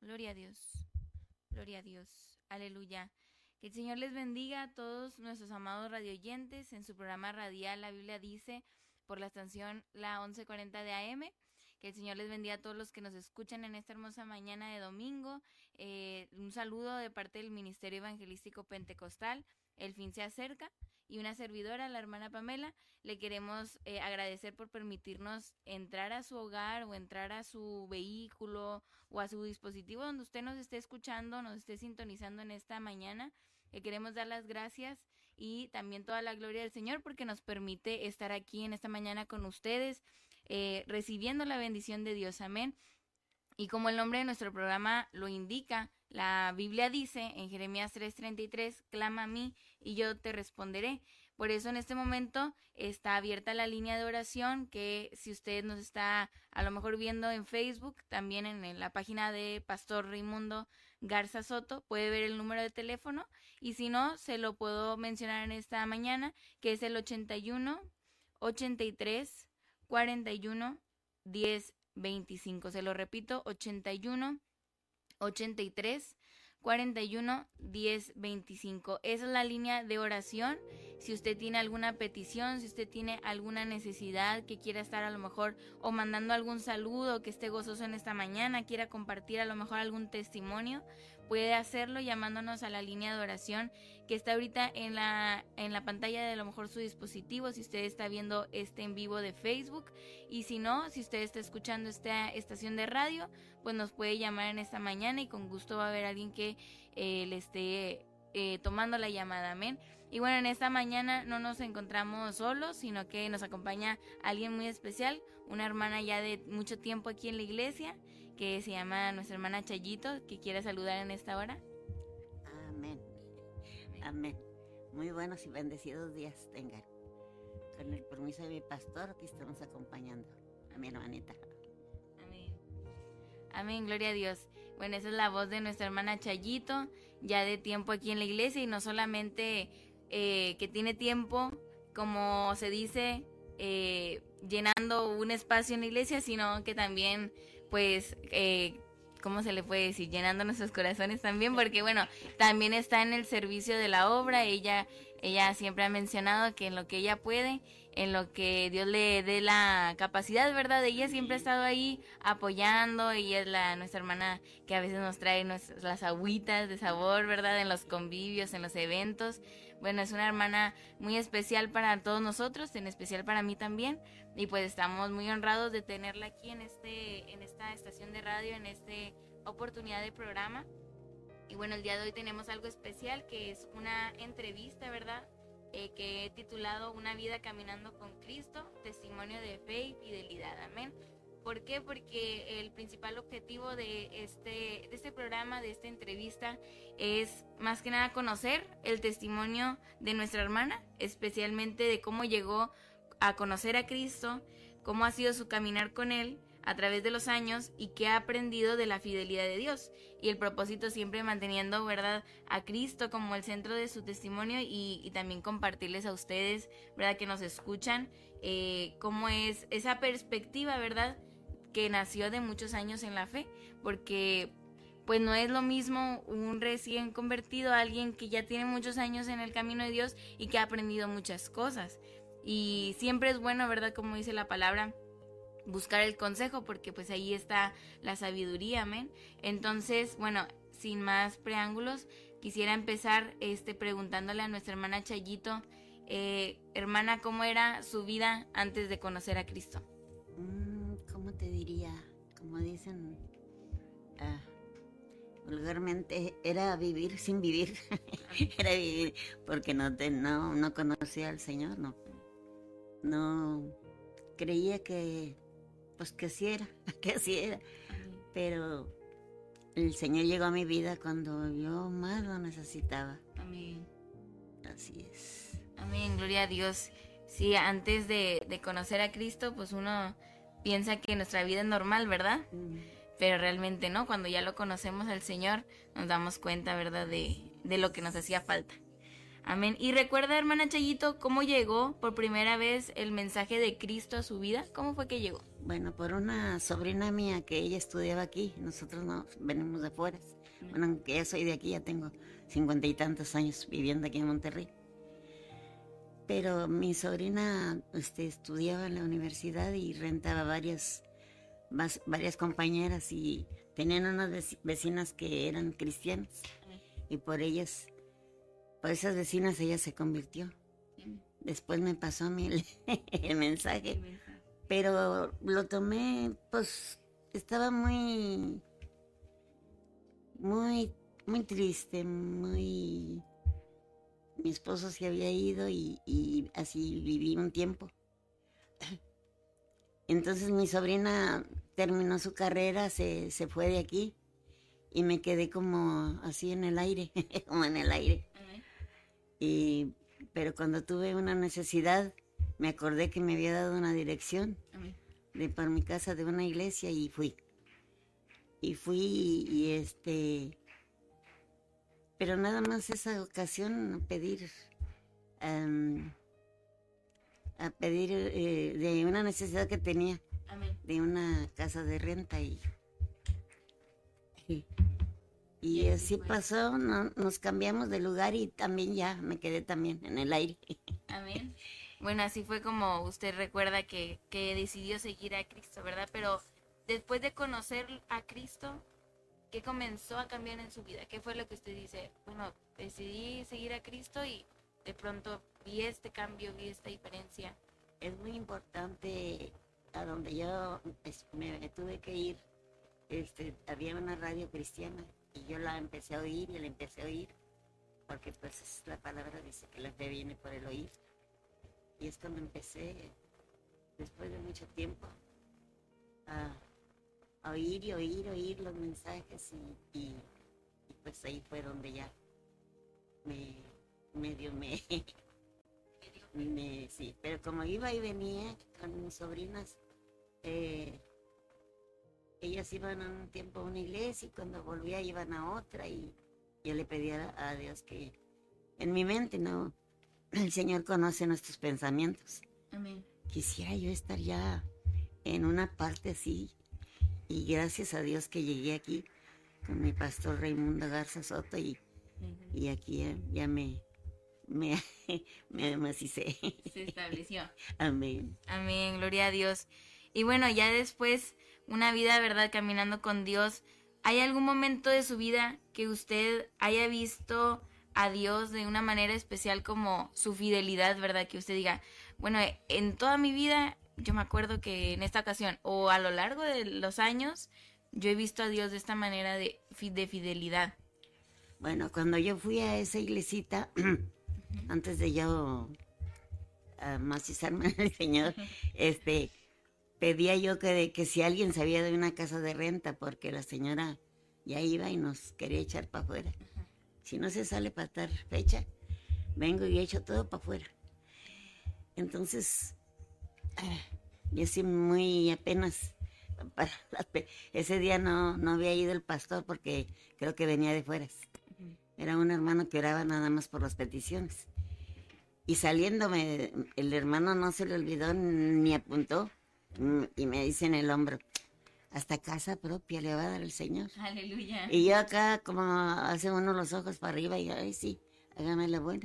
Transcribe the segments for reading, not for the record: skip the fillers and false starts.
Gloria a Dios. Gloria a Dios. Aleluya. Que el Señor les bendiga a todos nuestros amados radioyentes en su programa radial. La Biblia dice por la estación la 1140 de AM. Que el Señor les bendiga a todos los que nos escuchan en esta hermosa mañana de domingo. Un saludo de parte del Ministerio Evangelístico Pentecostal. El fin se acerca. Y una servidora, la hermana Pamela, le queremos agradecer por permitirnos entrar a su hogar o entrar a su vehículo o a su dispositivo donde usted nos esté escuchando, nos esté sintonizando en esta mañana. Le queremos dar las gracias y también toda la gloria del Señor porque nos permite estar aquí en esta mañana con ustedes, recibiendo la bendición de Dios. Amén. Y como el nombre de nuestro programa lo indica, la Biblia dice en Jeremías 3:33, clama a mí y yo te responderé. Por eso en este momento está abierta la línea de oración que si usted nos está a lo mejor viendo en Facebook, también en la página de Pastor Raimundo Garza Soto, puede ver el número de teléfono y si no, se lo puedo mencionar en esta mañana, que es el 81 83 41 10 25. Se lo repito, 81 83 41 10 25. Esa es la línea de oración. Si usted tiene alguna petición, si usted tiene alguna necesidad que quiera estar a lo mejor o mandando algún saludo, que esté gozoso en esta mañana, quiera compartir a lo mejor algún testimonio, puede hacerlo llamándonos a la línea de oración que está ahorita en la pantalla de a lo mejor su dispositivo, si usted está viendo este en vivo de Facebook, y si no, si usted está escuchando esta estación de radio, pues nos puede llamar en esta mañana y con gusto va a haber alguien que le esté tomando la llamada. Amén. Y bueno, en esta mañana no nos encontramos solos, sino que nos acompaña alguien muy especial, una hermana ya de mucho tiempo aquí en la iglesia, que se llama nuestra hermana Chayito, que quiere saludar en esta hora. Amén. Amén. Muy buenos y bendecidos días tengan. Con el permiso de mi pastor, aquí estamos acompañando a mi hermanita. Amén. Amén, gloria a Dios. Bueno, esa es la voz de nuestra hermana Chayito, ya de tiempo aquí en la iglesia y no solamente que tiene tiempo, como se dice, llenando un espacio en la iglesia, sino que también, pues, ¿cómo se le puede decir? Llenando nuestros corazones también, porque bueno, también está en el servicio de la obra. Ella siempre ha mencionado que en lo que ella puede, en lo que Dios le dé la capacidad, ¿verdad? Ella siempre ha estado ahí apoyando. Ella es nuestra hermana que a veces nos trae las agüitas de sabor, ¿verdad? En los convivios, en los eventos. Bueno, es una hermana muy especial para todos nosotros, en especial para mí también. Y pues estamos muy honrados de tenerla aquí en esta estación de radio, en esta oportunidad de programa. Y bueno, el día de hoy tenemos algo especial que es una entrevista, ¿verdad? Que he titulado Una vida caminando con Cristo, testimonio de fe y fidelidad. Amén. ¿Por qué? Porque el principal objetivo de este programa, de esta entrevista, es más que nada conocer el testimonio de nuestra hermana, especialmente de cómo llegó a conocer a Cristo, cómo ha sido su caminar con Él a través de los años y qué ha aprendido de la fidelidad de Dios. Y el propósito siempre manteniendo, ¿verdad?, a Cristo como el centro de su testimonio y también compartirles a ustedes, ¿verdad?, que nos escuchan, cómo es esa perspectiva, ¿verdad?, que nació de muchos años en la fe, porque pues no es lo mismo un recién convertido a alguien que ya tiene muchos años en el camino de Dios y que ha aprendido muchas cosas. Y siempre es bueno, ¿verdad?, como dice la palabra, buscar el consejo, porque pues ahí está la sabiduría. Amén. Entonces, bueno, sin más preámbulos, quisiera empezar preguntándole a nuestra hermana Chayito, hermana, ¿cómo era su vida antes de conocer a Cristo? ¿Cómo te diría? Como dicen vulgarmente, era vivir sin vivir. Era vivir porque no conocía al Señor, no creía que pues que así era, que así era. Pero el Señor llegó a mi vida cuando yo más lo necesitaba. Amén. Así es. Amén, gloria a Dios. Sí, antes de conocer a Cristo, pues uno piensa que nuestra vida es normal, ¿verdad? Pero realmente no. Cuando ya lo conocemos al Señor, nos damos cuenta, ¿verdad?, de lo que nos hacía falta. Amén. ¿Y recuerda, hermana Chayito, cómo llegó por primera vez el mensaje de Cristo a su vida? ¿Cómo fue que llegó? Bueno, por una sobrina mía que ella estudiaba aquí, nosotros no venimos de afuera. Bueno, aunque ya soy de aquí, ya tengo 50 y tantos años viviendo aquí en Monterrey. Pero mi sobrina estudiaba en la universidad y rentaba varias compañeras y tenían unas vecinas que eran cristianas. Y por esas vecinas ella se convirtió. Después me pasó a mí el mensaje, pero lo tomé, pues estaba muy triste, mi esposo se había ido y así viví un tiempo. Entonces mi sobrina terminó su carrera, se fue de aquí y me quedé como así en el aire, como en el aire. Pero cuando tuve una necesidad, me acordé que me había dado una dirección por mi casa de una iglesia y fui. Pero nada más esa ocasión a pedir de una necesidad que tenía. Amén. De una casa de renta y así pasó, nos cambiamos de lugar y también ya me quedé también en el aire. Amén. Bueno, así fue como usted recuerda que decidió seguir a Cristo, ¿verdad? Pero después de conocer a Cristo, ¿qué comenzó a cambiar en su vida? ¿Qué fue lo que usted dice? Bueno, decidí seguir a Cristo y de pronto vi este cambio, vi esta diferencia. Es muy importante a donde yo me tuve que ir. Había una radio cristiana y yo la empecé a oír y la empecé a oír porque pues la palabra dice que la fe viene por el oír. Y es cuando empecé, después de mucho tiempo, a oír los mensajes y pues ahí fue donde ya sí, pero como iba y venía con mis sobrinas, ellas iban un tiempo a una iglesia y cuando volvía iban a otra y yo le pedía a Dios que en mi mente el Señor conoce nuestros pensamientos. Amén. Quisiera yo estar ya en una parte así y gracias a Dios que llegué aquí con mi pastor Raimundo Garza Soto y aquí ya me macicé. Se estableció. Amén. Amén, gloria a Dios. Y bueno, ya después, una vida, ¿verdad?, caminando con Dios, ¿hay algún momento de su vida que usted haya visto a Dios de una manera especial como su fidelidad, ¿verdad? Que usted diga, bueno, en toda mi vida, yo me acuerdo que en esta ocasión, o a lo largo de los años, yo he visto a Dios de esta manera de fidelidad. Bueno, cuando yo fui a esa iglesita, antes de yo macizarme al Señor, pedía yo que si alguien sabía de una casa de renta, porque la señora ya iba y nos quería echar para afuera. Si no se sale para estar fecha, vengo y echo todo para afuera. Entonces, yo sí muy apenas, ese día no había ido el pastor porque creo que venía de fuera. Era un hermano que oraba nada más por las peticiones. Y saliéndome, el hermano no se le olvidó ni apuntó y me dice en el hombro, hasta casa propia le va a dar el Señor. Aleluya. Y yo acá como hace uno los ojos para arriba y ay sí, hágame la buena.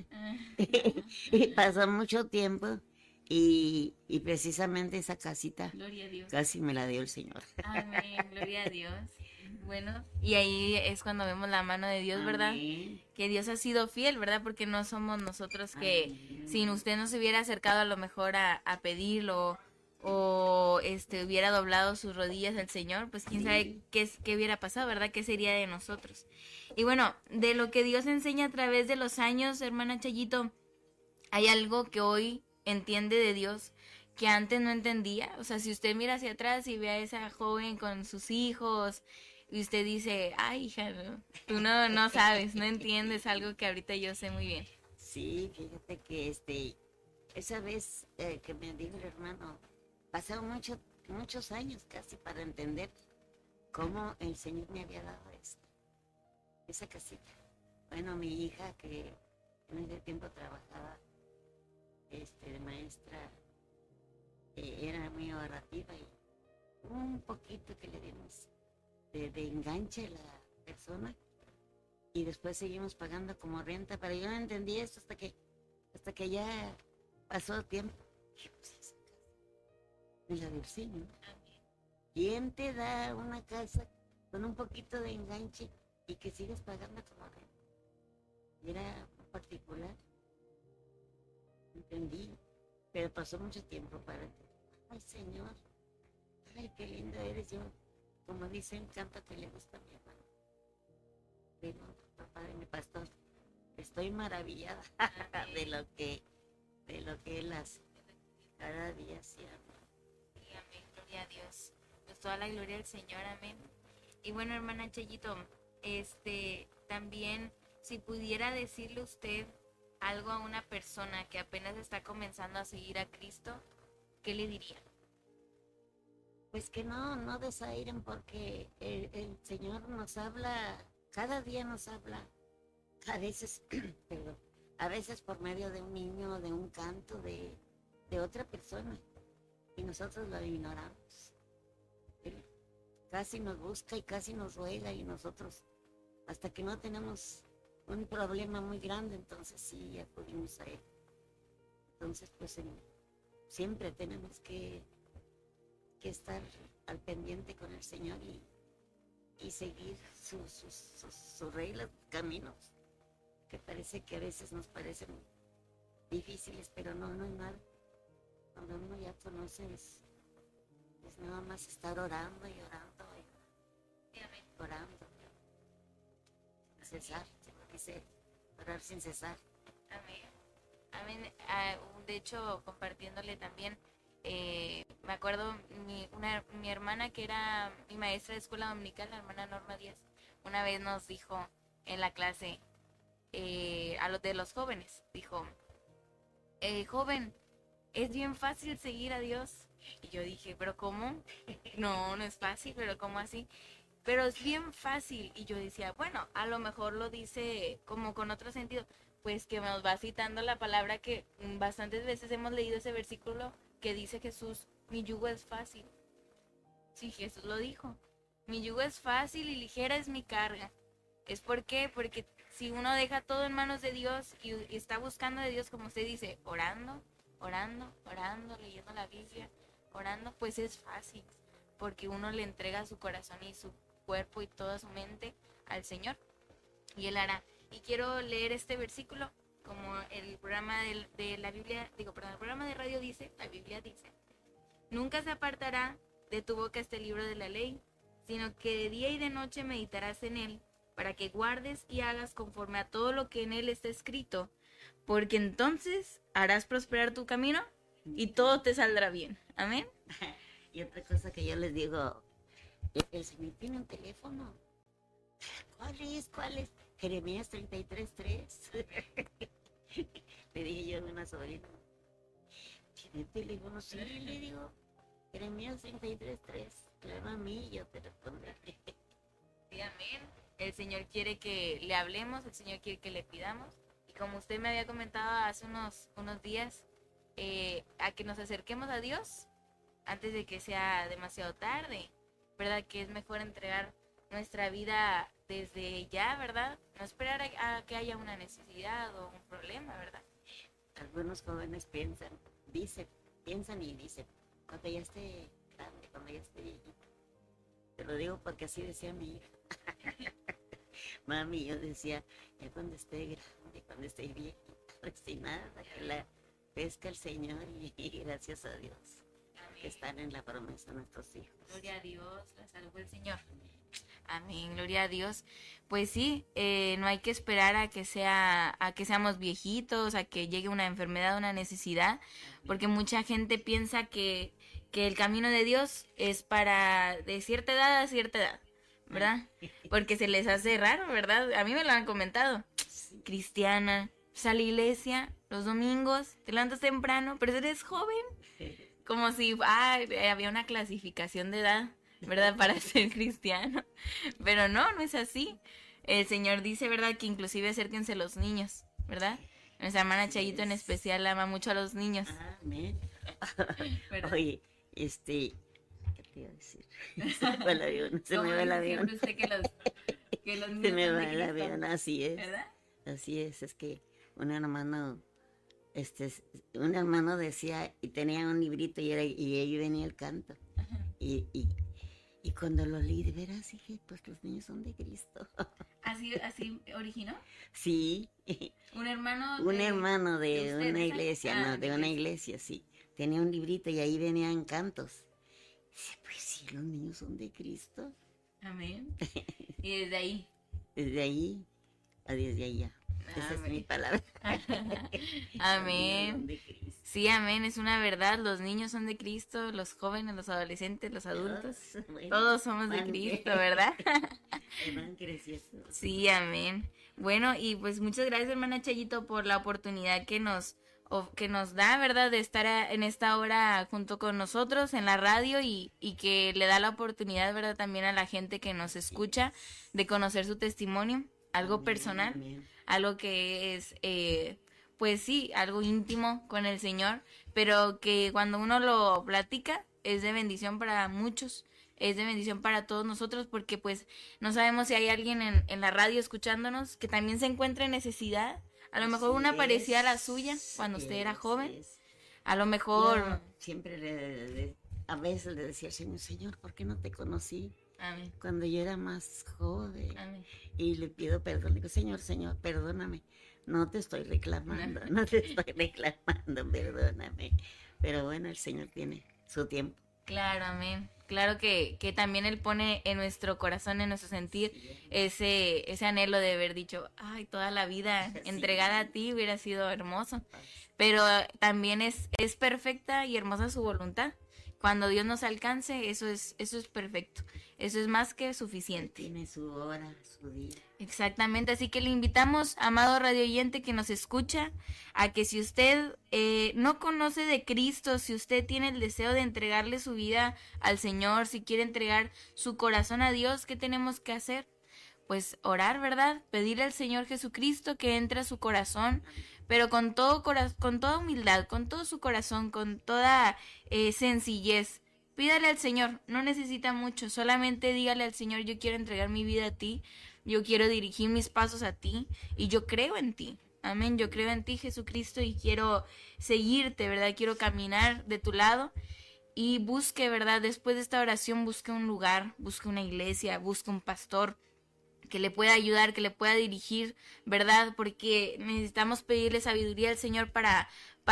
Y pasó mucho tiempo y precisamente esa casita, gloria a Dios, casi me la dio el Señor. Amén, gloria a Dios. Bueno, y ahí es cuando vemos la mano de Dios, ¿verdad? Amén. Que Dios ha sido fiel, ¿verdad? Porque no somos nosotros que sin usted no se hubiera acercado a lo mejor a pedirlo o hubiera doblado sus rodillas al Señor, pues quién sabe qué hubiera pasado, ¿verdad? ¿Qué sería de nosotros? Y bueno, de lo que Dios enseña a través de los años, hermana Chayito, ¿hay algo que hoy entiende de Dios que antes no entendía? O sea, si usted mira hacia atrás y ve a esa joven con sus hijos y usted dice, ay, hija, tú no sabes, no entiendes algo que ahorita yo sé muy bien. Sí, fíjate que esa vez que me dijo el hermano, pasaron muchos años casi para entender cómo el Señor me había dado esa casita. Bueno, mi hija que En ese tiempo trabajaba de maestra, era muy ahorrativa y un poquito que le dimos de enganche a la persona y después seguimos pagando como renta, pero yo no entendí esto hasta que ya pasó tiempo. Dije, pues esa casa es la del Señor. ¿Quién te da una casa con un poquito de enganche y que sigues pagando como renta? Y era un particular, entendí, pero pasó mucho tiempo para entender. Ay, Señor, ay, qué lindo eres. Yo, como dicen, canto que le gusta a mi hermano. Digo, papá de mi pastor, estoy maravillada de lo que él hace cada día. Sí, Sí, amén, gloria a Dios. Pues toda la gloria al Señor, amén. Y bueno, hermana Chayito, también, si pudiera decirle usted algo a una persona que apenas está comenzando a seguir a Cristo, ¿qué le diría? pues que no desairen porque el Señor nos habla, cada día nos habla, a veces, perdón, a veces por medio de un niño, de un canto, de otra persona, y nosotros lo ignoramos. Él casi nos busca y casi nos ruega y nosotros, hasta que no tenemos un problema muy grande, entonces sí acudimos a Él. Entonces, pues siempre tenemos que estar al pendiente con el Señor y seguir sus reglas, caminos, que parece que a veces nos parecen difíciles, pero no es nada. Cuando uno ya conoce, es nada más estar orando y orando y orando, sin cesar, dice, orar sin cesar. Amén. Amén. De hecho, compartiéndole también, me acuerdo mi hermana que era mi maestra de escuela dominical, la hermana Norma Díaz, una vez nos dijo en la clase a los de los jóvenes, dijo, joven, es bien fácil seguir a Dios. Y yo dije, ¿pero cómo? No es fácil, pero ¿cómo así? Pero es bien fácil. Y yo decía, bueno, a lo mejor lo dice como con otro sentido, pues que nos va citando la palabra que bastantes veces hemos leído ese versículo que dice Jesús, mi yugo es fácil. Sí, Jesús lo dijo. Mi yugo es fácil y ligera es mi carga. ¿Es por qué? Porque si uno deja todo en manos de Dios y está buscando de Dios, como usted dice, orando, leyendo la Biblia, orando, pues es fácil. Porque uno le entrega su corazón y su cuerpo y toda su mente al Señor. Y Él hará. Y quiero leer este versículo, como el programa de la Biblia, el programa de radio dice, la Biblia dice, nunca se apartará de tu boca este libro de la ley, sino que de día y de noche meditarás en él, para que guardes y hagas conforme a todo lo que en él está escrito, porque entonces harás prosperar tu camino y todo te saldrá bien. Amén. Y otra cosa que yo les digo, el Señor tiene un teléfono. ¿Cuál es? Jeremías 33:3. Le dije yo a una sobrina, ¿tiene teléfono? Sí, le digo, Jeremías 33:3. Clama a mí y yo te responderé. Sí, amén. El Señor quiere que le hablemos, el Señor quiere que le pidamos. Y como usted me había comentado hace unos días, a que nos acerquemos a Dios antes de que sea demasiado tarde, ¿verdad? Que es mejor entregar nuestra vida desde ya, ¿verdad? No esperar a que haya una necesidad o un problema, ¿verdad? Algunos jóvenes piensan y dicen, cuando ya esté grande, cuando ya esté viejito. Te lo digo porque así decía mi hija. Mami, yo decía, ya cuando esté grande, cuando esté viejita, pues sin nada, que la pesca el Señor y gracias a Dios. Amén. Que están en la promesa nuestros hijos. Gloria a Dios, la salud del Señor. Amén, gloria a Dios. Pues sí, no hay que esperar a que seamos viejitos, a que llegue una enfermedad, una necesidad, porque mucha gente piensa que el camino de Dios es para de cierta edad a cierta edad, ¿verdad? Porque se les hace raro, ¿verdad? A mí me lo han comentado. Cristiana, sal a la iglesia los domingos, te levantas temprano, pero eres joven. Como si había una clasificación de edad, ¿verdad? Para ser cristiano. Pero no es así. El Señor dice, ¿verdad? Que inclusive acérquense los niños, ¿verdad? Nuestra hermana Chayito en especial ama mucho a los niños. Amén. ¿Verdad? Oye, ¿qué te iba a decir? Se me va el avión, se me va el avión. Siempre usted que los niños Se me son va de el Cristo, avión, así es. ¿verdad? Así es que un hermano, un hermano decía, y tenía un librito y ahí venía el canto. Ajá. Y cuando lo leí, de veras dije, pues los niños son de Cristo. ¿Así originó? Sí, Un hermano un hermano de de ustedes, una ¿ah? iglesia, Ah, no, de una iglesia, sí. Tenía un librito y ahí venían cantos. Dice, pues sí, los niños son de Cristo. Amén. Y desde ahí. Desde ahí, desde allá. Esa es mi palabra. Amén. Son de Cristo. Sí, amén, es una verdad. Los niños son de Cristo, los jóvenes, los adolescentes, los adultos. Bueno, Todos somos de van Cristo, ¿verdad? van creciendo. Sí, amén. Bueno, y pues muchas gracias, hermana Chayito, por la oportunidad que nos da, ¿verdad?, de estar en esta hora junto con nosotros en la radio y que le da la oportunidad, ¿verdad?, también a la gente que nos escucha de conocer su testimonio, algo Amén, personal, amén. algo que es, pues sí, algo íntimo con el Señor, pero que cuando uno lo platica es de bendición para muchos, es de bendición para todos nosotros, porque pues no sabemos si hay alguien en la radio escuchándonos que también se encuentra en necesidad. A lo mejor Así una parecía es, la suya cuando usted era así joven. es. A lo mejor... Yo siempre a veces le decía al Señor, Señor, ¿por qué no te conocí Amén. cuando yo era más joven? Amén. Y le pido perdón, le digo, Señor, perdóname, no te estoy reclamando, no te estoy reclamando, perdóname. Pero bueno, el Señor tiene su tiempo. Claro, amén. Claro que también Él pone en nuestro corazón, en nuestro sentir, ese anhelo de haber dicho, ay, toda la vida entregada a ti hubiera sido hermoso. Pero también es perfecta y hermosa su voluntad. Cuando Dios nos alcance, eso es perfecto. Eso es más que suficiente. Tiene su hora, su día. Exactamente, así que le invitamos, amado radio oyente que nos escucha, a que si usted no conoce de Cristo, si usted tiene el deseo de entregarle su vida al Señor, si quiere entregar su corazón a Dios, ¿qué tenemos que hacer? Pues orar, ¿verdad? Pedirle al Señor Jesucristo que entre a su corazón, pero con con toda humildad, con todo su corazón, con toda sencillez. Pídale al Señor, no necesita mucho, solamente dígale al Señor, yo quiero entregar mi vida a ti, yo quiero dirigir mis pasos a ti y yo creo en ti. Amén, yo creo en ti, Jesucristo, y quiero seguirte, ¿verdad? Quiero caminar de tu lado y busque, ¿verdad? Después de esta oración, busque un lugar, busque una iglesia, busque un pastor que le pueda ayudar, que le pueda dirigir, ¿verdad? Porque necesitamos pedirle sabiduría al Señor para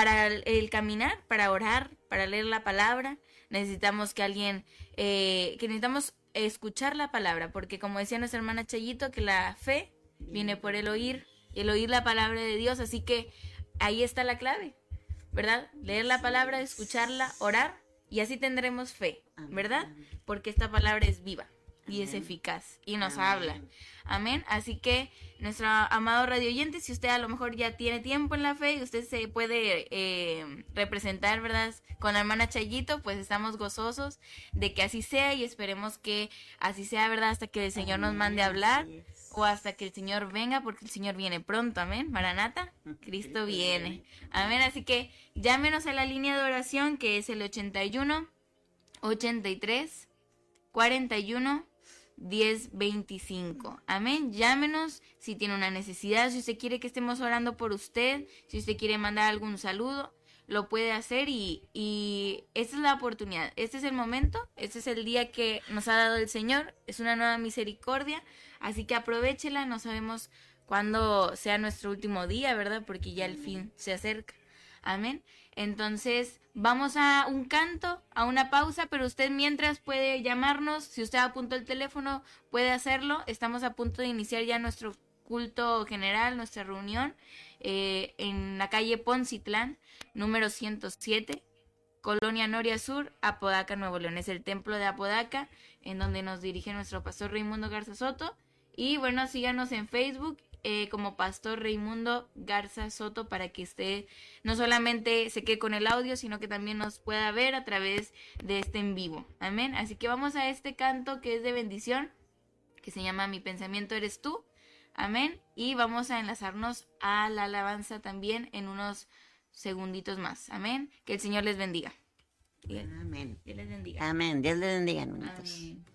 el caminar, para orar, para leer la palabra. Necesitamos que necesitamos escuchar la palabra, porque como decía nuestra hermana Chayito, que la fe viene por el oír la palabra de Dios, así que ahí está la clave, ¿verdad? Leer la palabra, escucharla, orar, y así tendremos fe, ¿verdad? Porque esta palabra es viva y es eficaz y nos habla. Amén. Así que nuestro amado radio oyente, si usted a lo mejor ya tiene tiempo en la fe y usted se puede representar, ¿verdad?, con la hermana Chayito, pues estamos gozosos de que así sea y esperemos que así sea, ¿verdad?, hasta que el Señor nos mande a hablar o hasta que el Señor venga, porque el Señor viene pronto. Amén. Maranata, Cristo viene. Amén. Así que llámenos a la línea de oración que es el 81 83 41 1025. Amén. Llámenos si tiene una necesidad, si usted quiere que estemos orando por usted, si usted quiere mandar algún saludo, lo puede hacer y esta es la oportunidad, este es el momento, este es el día que nos ha dado el Señor, es una nueva misericordia, así que aprovéchela, no sabemos cuándo sea nuestro último día, ¿verdad? Porque ya el fin se acerca. Amén. Entonces, vamos a un canto, a una pausa, pero usted mientras puede llamarnos, si usted apuntó el teléfono, puede hacerlo. Estamos a punto de iniciar ya nuestro culto general, nuestra reunión, en la calle Poncitlán, número 107, Colonia Noria Sur, Apodaca, Nuevo León. Es el templo de Apodaca, en donde nos dirige nuestro pastor Raimundo Garza Soto. Y bueno, síganos en Facebook como Pastor Raimundo Garza Soto, para que usted no solamente se quede con el audio, sino que también nos pueda ver a través de este en vivo. Amén. Así que vamos a este canto que es de bendición, que se llama Mi pensamiento eres tú. Amén. Y vamos a enlazarnos a la alabanza también en unos segunditos más. Amén. Que el Señor les bendiga. Amén. Dios les bendiga. Amén. Dios les bendiga, hermanitos. Amén.